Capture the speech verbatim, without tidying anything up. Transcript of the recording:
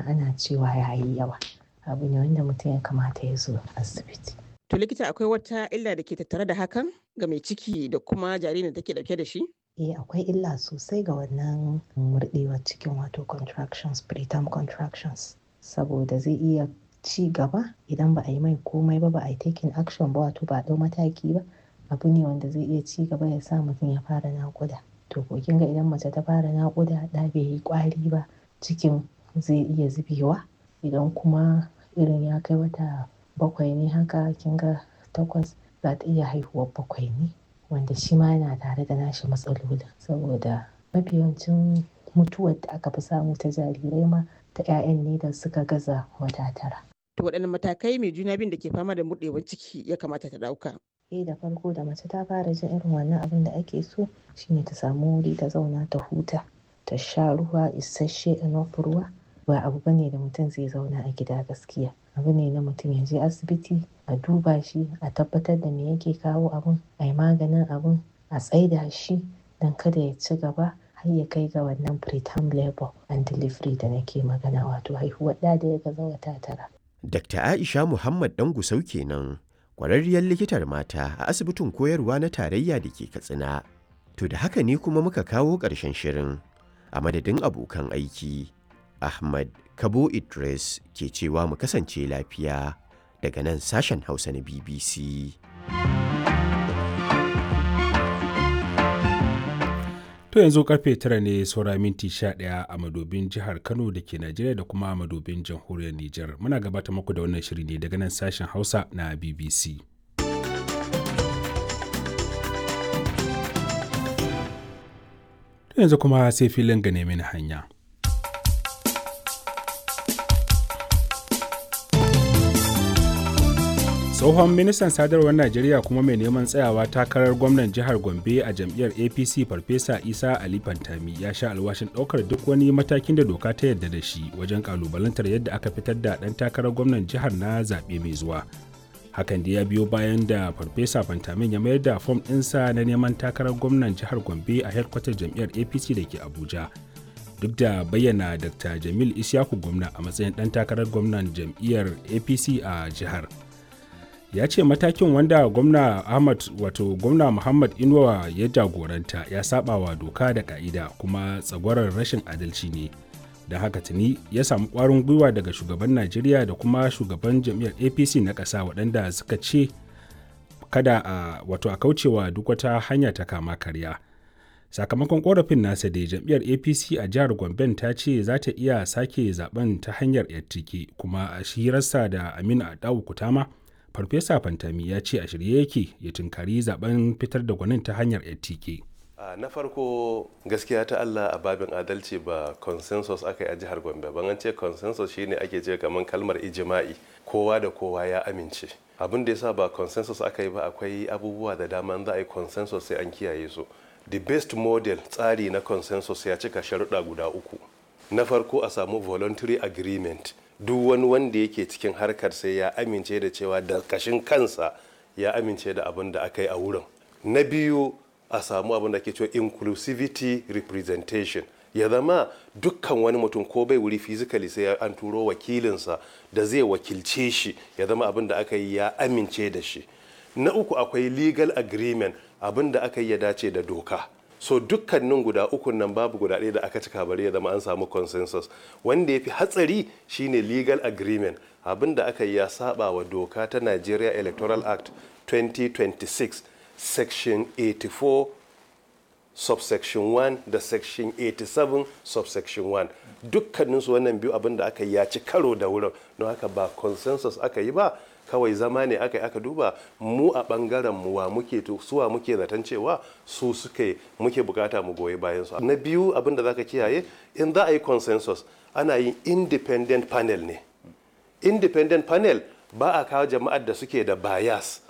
ana cewa ya yi yawa. Abu ne wanda mutum ya kamata ya zo asibiti. To likita, akwai wata illa da ke tattare da hakan ga mai ciki da kuma jaririn da take dauke da shi? Eh, akwai illa sosai ga wannan murɗewar cikin, wato contractions, preterm contractions, saboda zai iya ci gaba idan ba a yi mai komai ba, ba a yi taking action ba, wato ba a ɗau mataki ba. Abu ne wanda zai iya ci gaba ya sa mutum ya fara naƙuda. To ko kin ga idan mace ta fara naƙuda ɗa bai yi ƙwari ba, cikin zai iya zubewa. Idan kuma irin ya kai wata bakwai ne haka, kin ga takwas, za ta iya haihuwar bakwai ne, wanda shi ma yana tare da nashi matsalolin, saboda mafi yawancin mutuwar da aka fi samu ta jarirai ma ta 'ya'yan ne da suka gaza wata tara. To waɗanne matakai mai juna biyun da ke fama da murɗewar ciki ya kamata ta ɗauka? Eh, da farko da mace ta fara jin irin wannan abin da ake so, shine ta samu wuri ta zauna ta huta, ta sha ruwa isasshe, enough ruwa. Ba abu bane da mutum zai zauna a gida gaskiya. Abu ne na mutum ya je asibiti a duba shi, a tabbatar da me yake kawo abun, a yi maganin abun, a tsaida shi don kada ya ci gaba har ya kai ga wannan preterm labor and delivery da nake magana, wato haihuwar ɗa da ya gaza wata tara. Dakta Aisha Muhammad Dangusau kenan, ƙwararriyar likitar mata a asibitin koyarwa na tarayya da ke Katsina. To da haka ne kuma muka kawo ƙarshen shirin. A madadin abokan aiki, Ahmad Kabo Idris ke cewa mu kasance lafiya daga nan sashen Hausa na B B C. To yanzu karfe tara ne saura minti sha ɗaya a madobin jihar Kano da ke Najeriya da kuma a madobin jamhuriyar Nijar. Muna gabata muku da wannan shiri ne daga nan sashen Hausa na B B C. To yanzu kuma sai filin gane mini hanya. Tsohon ministan sadarwar Najeriya kuma mai neman tsayawa takarar gwamnan jihar Gombe a jam'iyyar A P C Farfesa Isa Ali Fantami ya sha alwashin ɗaukar duk wani matakin da doka ta yarda da shi wajen kalubalantar yadda aka fitar da ɗan takarar gwamnan jihar na zaɓe mai zuwa. Hakan da ya biyo bayan da Farfesa Fantamin ya mayar da fom ɗinsa na neman takarar gwamnan jihar Gombe a hedkwatar jam'iyyar A P C da ke Abuja. Duk da bayyana Dakta Jamil Isyaku gwamna a matsayin ɗan takarar gwamnan jam'iyyar A P C a jihar. Ya ce matakin wanda gwamna Ahmad wato gwamna Muhammad Inuwa ya jagoranta ya saba wa doka da ka'ida kuma tsagwarar rashin adalci ne. Da haka tuni ya samu ƙwarin gwiwa daga shugaban Najeriya da kuma shugaban jam'iyyar A P C na ƙasa, waɗanda suka ce kada a wato a kaucewa duk wata hanya ta kama karya. Sakamakon ƙorafin nasa da jam'iyyar A P C a jihar Gombe ta ce za ta iya sake zaben ta hanyar yattike, kuma a hirarsa da Aminu Adawu Kutama, Farfesa Fantami ya ce a shirye yake ya tunkari zaben fitar da gwanin ta hanyar yattike. Uh, na farko gaskiya ta Allah, a babin adalci ba consensus aka yi a jihar Gombe. Ban an ce consensus shine ake ce kamar kalmar ijima'i, kowa da kowa ya amince. Abin da yasa ba consensus aka yi ba, akwai abubuwa da dama za a yi consensus sai an kiyaye su. The best model tsari na consensus ya cika sharuɗa guda uku. Na farko a samu voluntary agreement. Duk wani wanda yake cikin harkar sai ya amince da cewa da kashin kansa ya amince da abin da aka yi a wurin. Na biyu a samu abin da ke cewa inclusivity representation. Ya zama dukkan wani mutum ko bai wuri physically sai an turo wakilinsa da zai wakilce shi, ya zama abin da aka yi ya amince da shi. Na uku akwai legal agreement, abin da aka yi ya dace da doka. So dukkanin guda ukun nan babu guda ɗaya da aka cika, bari ya zama an samu consensus. Wanda ya fi hatsari shine legal agreement, abin da aka yi ya saba wa doka ta Nigeria Electoral Act twenty twenty-six section eighty-four subsection one da section eighty-seven subsection one. Dukkaninsu wannan biyu abin da aka yi ya ci karo da wurin, don haka ba consensus aka yi ba, kawai zama ne aka yi aka duba mu a bangaren mu wa muke to suwa muke zaton cewa su suke muke bukata mu goyi bayan su. Na biyu abin da zaka kiyaye, in za a yi consensus ana yin independent panel ne. Independent panel ba a kawo jama'ar da suke da bias